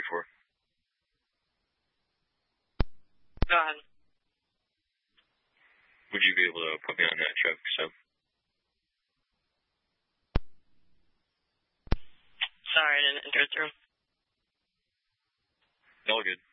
for? Go ahead. Would you be able to put me on that truck, so? Sorry, I didn't enter through. All good.